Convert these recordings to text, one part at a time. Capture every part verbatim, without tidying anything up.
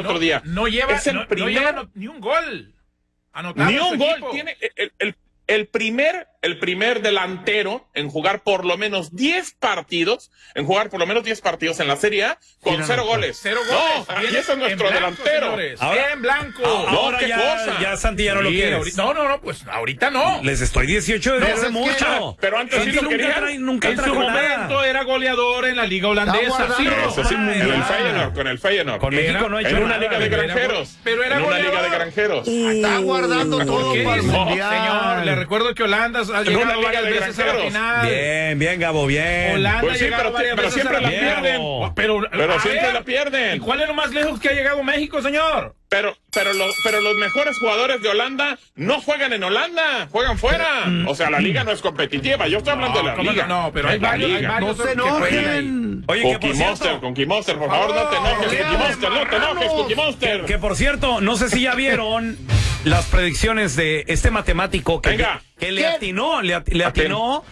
otro día. No lleva, es el no, primer, no lleva no, ni un gol. Anotado ni un gol. Equipo. Tiene el, el, el primer, el primer delantero en jugar por lo menos diez partidos, en jugar por lo menos diez partidos en la Serie A con sí, cero no, goles. Cero goles. No, aquí es nuestro blanco, delantero. Señores. Ahora, en blanco. Ahora no, ya, cosa? ya Santi ya no sí, lo quiere. No, no, no, pues ahorita no. Les estoy dieciocho de hace mucho. Que, pero antes Santi sí lo nunca querían. Trae, nunca en su momento nada. era goleador en la liga holandesa. Sí, eso sí, en el Feyenoord, con el Feyenoord. Con México no ha hecho en una nada, liga de granjeros. Pero era en una goleador. liga de granjeros. Uh, Está guardando todo para el mundial. Señor, le recuerdo que Holanda ha llegado varias veces a la final. Bien, bien, Gabo, bien. Holanda pues sí, ha llegado pero, varias pero veces siempre a la la final. pierden. Pero, pero siempre ver, la pierden. ¿Y cuál es lo más lejos que ha llegado México, señor? Pero, pero, los, pero los mejores jugadores de Holanda no juegan en Holanda, juegan fuera. O sea, la liga no es competitiva. Yo estoy hablando no, de la liga. No, pero hay varios, hay varios. No se enojen. Oye, Cookie por Monster, cierto, con Cookie Monster, por favor, no te enojes, Cookie Monster, no te enojes, Cookie Monster. Que, que por cierto, no sé si ya vieron las predicciones de este matemático que, Venga. que, que le atinó, le, le atinó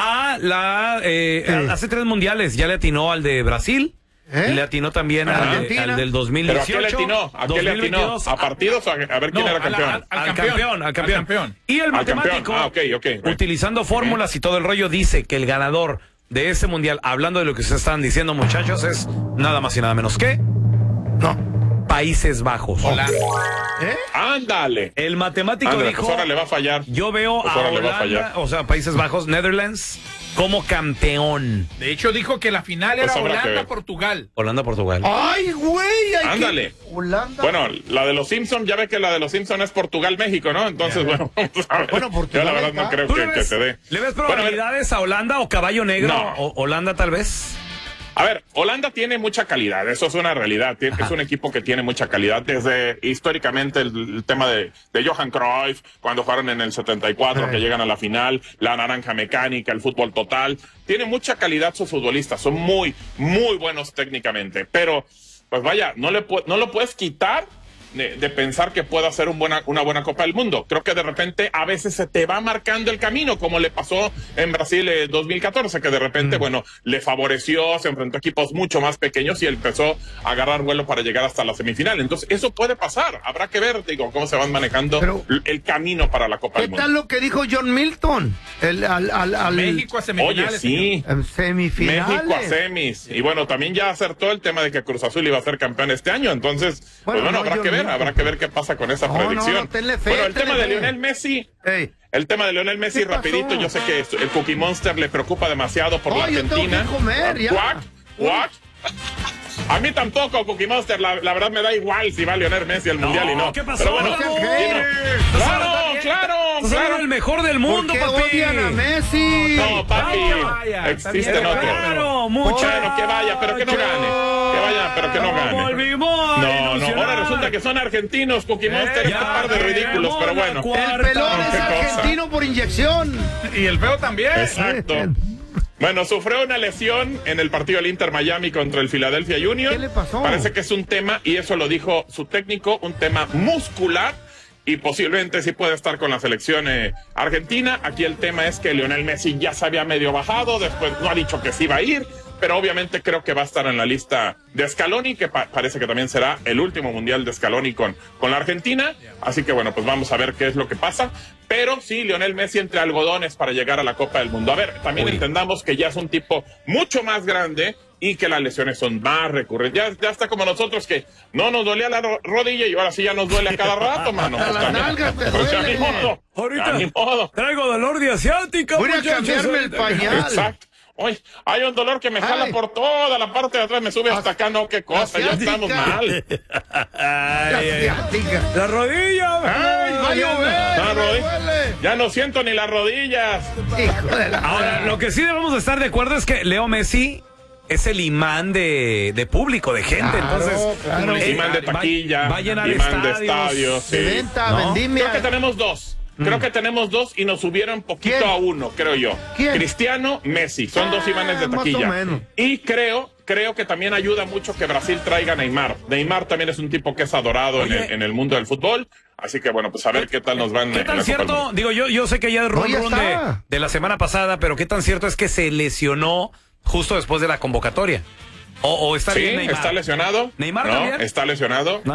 a la eh, sí. hace tres mundiales, ya le atinó al de Brasil. ¿Eh? Le atinó también al, al del dos mil dieciocho. ¿Pero a qué le atinó? ¿A qué le atinó? ¿A partidos o a, a ver quién no, era campeón? A la, a, al, al, campeón, campeón, al campeón, al campeón. Y el matemático, ah, okay, okay, right. utilizando fórmulas y todo el rollo, dice que el ganador de ese mundial, hablando de lo que ustedes están diciendo, muchachos, es nada más y nada menos que... No. Países Bajos. Hola. ¿Eh? Ándale. El matemático Ándale, dijo... Pues ahora le va a fallar. Yo veo pues a Holanda, a o sea, Países Bajos, Netherlands, como campeón. De hecho, dijo que la final era pues Holanda-Portugal. Holanda-Portugal. ¡Ay, güey! Ándale. Que... Holanda. Bueno, la de los Simpsons, ya ve que la de los Simpsons es Portugal-México, ¿no? Entonces, yeah. bueno, vamos a ver. Bueno, Portugal. Yo la verdad no creo que, ves, que se dé. ¿Le ves probabilidades bueno, a, a Holanda o Caballo Negro? No. O Holanda, tal vez. A ver, Holanda tiene mucha calidad, eso es una realidad. Ajá. Es un equipo que tiene mucha calidad. Desde históricamente el, el tema de, de Johan Cruyff, cuando jugaron en el setenta y cuatro, sí. que llegan a la final, la naranja mecánica, el fútbol total. Tiene mucha calidad sus futbolistas, son muy, muy buenos técnicamente. Pero, pues vaya, no, le no lo puedes quitar de, de pensar que pueda ser un buena, una buena Copa del Mundo. Creo que de repente a veces se te va marcando el camino, como le pasó en Brasil en dos mil catorce, que de repente, mm. bueno, le favoreció, se enfrentó a equipos mucho más pequeños y empezó a agarrar vuelo para llegar hasta la semifinal. Entonces, eso puede pasar. Habrá que ver, digo, cómo se van manejando Pero, el camino para la Copa del Mundo. ¿Qué tal lo que dijo John Milton? El, al, al, al... México a semifinales. Oye, sí. En semifinales. México a semis. Sí. Y bueno, también ya acertó el tema de que Cruz Azul iba a ser campeón este año. Entonces, bueno, pues bueno, no, habrá John que ver, Milton. habrá que ver qué pasa con esa no, predicción. No, no, tenle fe, bueno, el tema fe. de Lionel Messi. Hey. El tema de Lionel Messi, rapidito, yo sé que el Cookie Monster le preocupa demasiado por oh, la Argentina. Yo tengo que comer, ya. ¿What? ¿What? A mí tampoco, Cookie Monster, la, la verdad me da igual si va Lionel Messi al no, Mundial y no. ¿Qué pasó? Pero bueno, no, claro, claro, claro. el mejor del mundo, ¿Por qué papi? odian a Messi? No, papi, vaya, existen otros. Claro, mucho. Bueno, que vaya, pero que no gane. Que vaya, pero que no gane. Volvimos no, no, ahora resulta que son argentinos, Cookie Monster, eh, este par de ridículos, pero bueno. El pelón es argentino cosa? por inyección. Y el feo también. Exacto. Bueno, sufrió una lesión en el partido del Inter Miami contra el Philadelphia Union. ¿Qué le pasó? Parece que es un tema, y eso lo dijo su técnico, un tema muscular, y posiblemente sí puede estar con la selección eh, argentina. Aquí el tema es que Lionel Messi ya se había medio bajado, después no ha dicho que sí va a ir, pero obviamente creo que va a estar en la lista de Scaloni, que pa parece que también será el último mundial de Scaloni con, con la Argentina. Así que bueno, pues vamos a ver qué es lo que pasa. Pero sí, Lionel Messi entre algodones para llegar a la Copa del Mundo. A ver, también Uy. entendamos que ya es un tipo mucho más grande y que las lesiones son más recurrentes. Ya, ya está como nosotros, que no nos dolía la ro rodilla y ahora sí ya nos duele a cada rato, mano. Pues la nalga te pues duele. Ni modo. Ahorita ni modo. Traigo dolor de asiática. Voy a cambiarme el pañal. Exacto. Oye, hay un dolor que me jala Ay. por toda la parte de atrás, me sube hasta acá, no, qué cosa, ya estamos mal. Ay, ay, la rodilla. Ay, va a llover, la rodilla. Ya no siento ni las rodillas. Hijo de la Ahora, lo que sí debemos estar de acuerdo es que Leo Messi es el imán de, de público, de gente. Claro, Entonces, claro. Eh, imán de taquilla, va, va a llenar imán estadios, de estadios. Sí. De venta, ¿no? vendimia. Creo que tenemos dos. Creo que tenemos dos y nos subieron poquito ¿Quién? a uno, creo yo. ¿Quién? Cristiano, Messi, son ah, dos imanes de taquilla. Más o menos. Y creo, creo que también ayuda mucho que Brasil traiga a Neymar. Neymar también es un tipo que es adorado en el, en el mundo del fútbol. Así que bueno, pues a ver qué tal nos van. ¿Qué tan cierto? Digo, yo, yo sé que ya es run, no, run de, de la semana pasada, pero ¿qué tan cierto es que se lesionó justo después de la convocatoria? ¿O, o está sí, bien Neymar? está lesionado. ¿Neymar no, también? está lesionado.